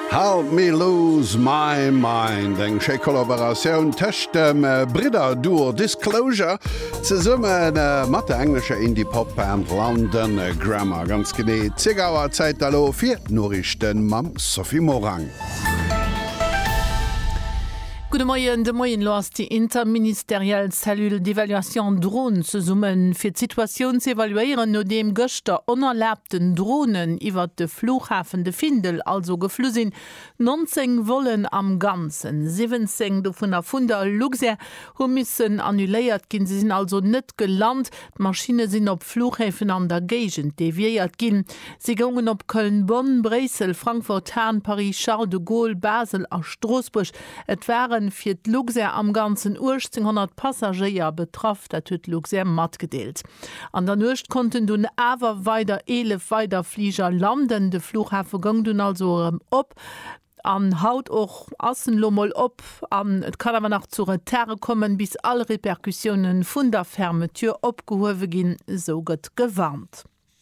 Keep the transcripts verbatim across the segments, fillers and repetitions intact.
Help me lose my mind eng sche Kollaboratioun techt dem äh, Brider Duo Disclosure ze summen äh, mat der englische Indie-Popband London äh, Grammar ganz gené Zigauer Zeit allo fir Norrichten mam Sophie Morang. Gute Morgen, de Morgen los die interministerielle Cellule d'Evaluation Drohnen zu summen fir die Situation zu evaluieren, no dem Göster unerlaubten Drohnen iwwer de Flughafen de Findel also geflü sind. neunzehn wollen am ganzen siebzehn davon der Funder Luxer ho missen annuléiert gin, sie sind also net gelandt. Maschine sind op Flughäfen an der Gegend deviiert gin. Sie gingen op Köln, Bonn, Bresel, Frankfurt, Hahn, Paris, Charles de Gaulle, Basel a Straßburg. Et waren fir d Luxer am ganzen achtzehn Passagier betraff, dat huet Luxer mat gedeelt. An der Nucht konnten dun awer weiter elef weiter Flieger landen, de Flughafen gang dun also op. An haut och Assenlommel op, an et kann aber nach zu Reterre kommen, bis alle Reperkussionen vun der Fermetür opgehowe gin, so gëtt gewarnt.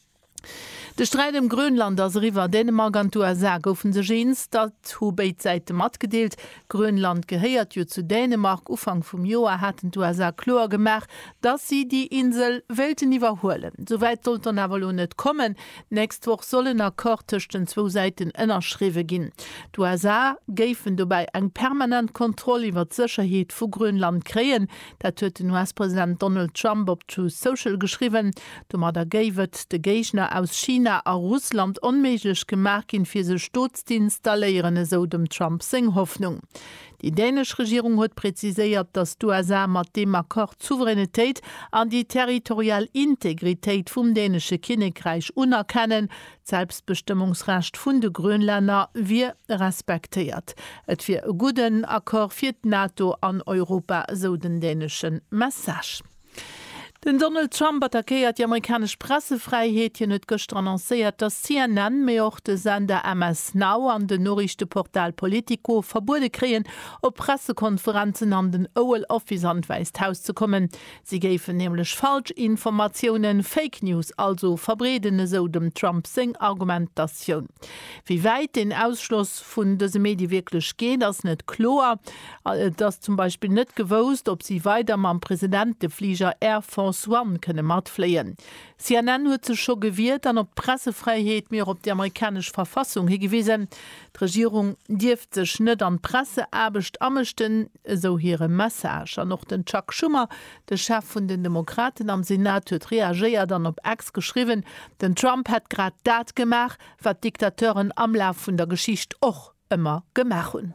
De Streit im Grönland as River Dänemark an U S A goufen se Gens, dat hu beidseite mat gedeelt. Grönland geheiert jo zu Dänemark, Ufang vum Joar hat U S A klar gemacht, dat sie die Insel Welten iwwerhoelen. Soweit sollt an awer net kommen. Nächst woch sollen Akkord zwischen zwo Seiten ënnerschriwe ginn. U S A géifen dobei eng permanent Kontrolle iwwer d'Sicherheet vu Grönland kreen. Dat huet den U S-Präsident Donald Trump op True Social geschriwen. Du mat der géiwet de Geichner aus China a Russland onméiglech gemerk in fir se Stotz installéieren so dem Trump seng Hoffnung. Die dänisch Regierung hat präziséiert, dass U S A mat dem Akkord Souveränitéit an die territorial Integrität vum dänische Königreich unerkennen, Selbstbestimmungsrecht vun de Grönländer wie respektiert. Et fir e guten Akkord fir NATO an Europa, so den dänischen Message. Den Donald Trump attackiert die amerikanische Pressefreiheit hier nicht gestern annonciert, dass C N N mehr auch der Sender M S Now an den Nachrichtenportal Politico verboten kriegen, auf Pressekonferenzen an den Oval Office an Weißt Haus zu kommen. Sie geben nämlich Falschinformationen, Fake News, also verbreiteten so dem Trump-Sing Argumentation. Wie weit den Ausschluss von diesen Medien wirklich geht, das ist nicht klar. Das zum Beispiel nicht gewusst, ob sie weiter mit dem Präsidenten der Flieger Air Force One könne mat fleien. C N N huet ze scho gewiert an op Pressefreiheet mir op die amerikanische Verfassung hingewiesen. Die Regierung dirft sech net an Presseabecht ammechten, so hire Message. An noch den Chuck Schumer, der Chef von den Demokraten am Senat, huet reagiert dann op Ex geschrieben, den Trump hat grad dat gemacht, wat Diktateuren am Lauf vun der Geschicht och immer gemacht hun.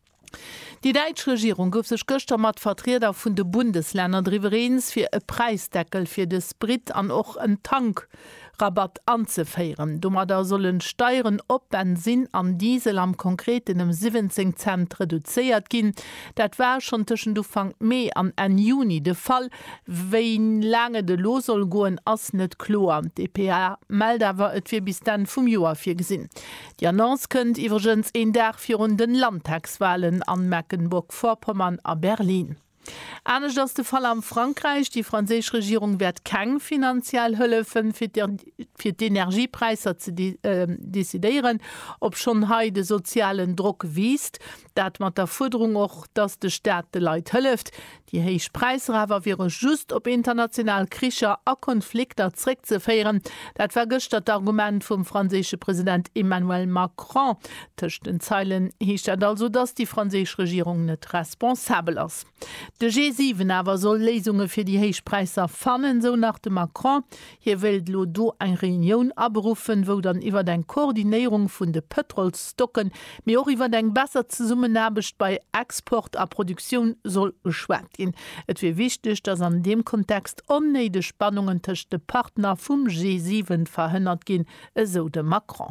Die deutsche Regierung gouf sech gëster mat Vertreter vun de Bundesländer Driverens fir e Preisdeckel fir de Sprit an och en Tankrabatt anzufeieren. Dummer da sollen Steuern op Benzin an Diesel am konkreten um siebzehn Cent reduziert gin. Dat war schon tschen du fang Mai an en Juni de Fall, wein lange de Lo soll goen ass net klo. D P A meldawer et fir bis dann vum Joar fir gesinn. Die Annonce kënnt iwwergens en Dach fir run den Landtagswahlen an Mecklenburg-Vorpommern a Berlin. Anders das der Fall am Frankreich. Die französische Regierung wird kein finanziell helfen für die Energiepreise zu de, äh, dezidieren, ob schon heute sozialen Druck wiest. Dat man der Forderung auch, dass der Staat die Leute hilft. Die hohen Preise aber wäre just ob international Kriege a Konflikte zurückzuführen. Das war gestern das Argument vom französischen Präsident Emmanuel Macron. Zwischen den Zeilen hieß also, dass die französische Regierung nicht responsabel ist. De G sieben aber soll Lesungen für die Heichpreiser fannen, so nach dem Macron. Hier will Lodo eine Reunion abrufen, wo dann über die Koordinierung von den Petrolstocken, mehr auch über den besser Zusammenarbeit bei Export und Produktion soll geschwärzt werden. Es wird wichtig, dass an dem Kontext unnötige Spannungen zwischen den Partnern vom G sieben verhindert gehen, so der Macron.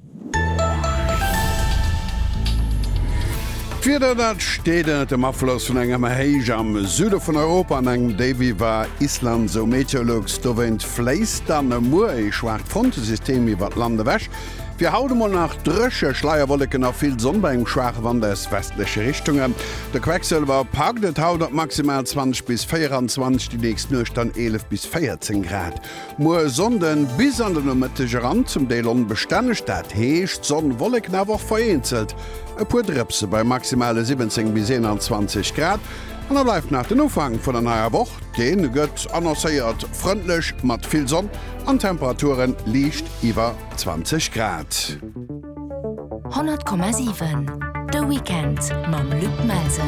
Für dat steht dem Abfluss von engem Heich am Süde von Europa an eng Davy war Island so Meteorologs do wind fleist an Mu e schwaart Frontesystem iwwer Lande wäsch. Wir hauten mal nach drösche Schleierwolken auf viel Sonne beim Schwachwand des westliche Richtungen. Der Quecksilber war packt haut maximal zwanzig bis vierundzwanzig, die nächsten nur dann elf bis vierzehn Grad. Nur Sonden bis an den Mitte Rand zum Teil unbeständig statt hecht Sonnenwolken aber vereinzelt. Ein paar Dripse bei maximale siebzehn bis einundzwanzig Grad. Und er bleibt nach dem Anfang von der neuen Woche, den gött annonciert freundlich mit viel Sonne und Temperaturen liegt über zwanzig Grad. hundert Komma sieben The Weekend mam Luc Melsen.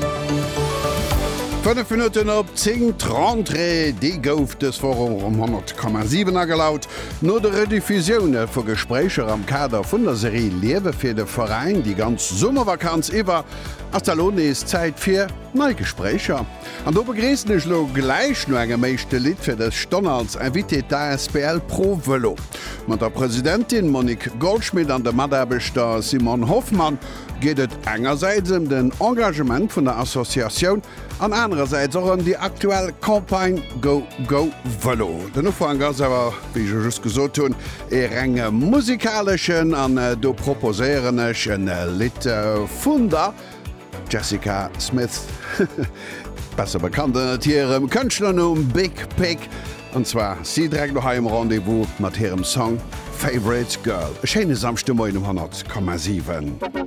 fünf Minuten op zehn Rentrée, die gouf des Forum um hundert Komma sieben gelaut. No de Rediffusione vu Gesprächer am Kader vun der Serie Lewe fir de Verein, die ganz Sommervakanz iwwer, as der Lohne is Zeit fir Neugesprächer. An do begreesnech lo gleich no enge méigchte Lied fir des Stonnerls envitet der S P L Pro Velo. Mat der Präsidentin Monique Goldschmidt an der Maderbechter Simon Hoffmann geht et engerseits um den Engagement vun der Assoziation, an andererseits auch an die aktuelle Kampagne Go Go Velo. Den Ufang sewer, wie ich just gesot hun, e enge musikalischen an äh, do proposéierennechen äh, Lied äh, vun der Jessica Smith. Besser bekannt als ihrem Künstler um Big Pig. Und zwar, sie trägt noch im Rendezvous mit ihrem Song Favorite Girl. Eine schöne Samstag um hundert Komma sieben.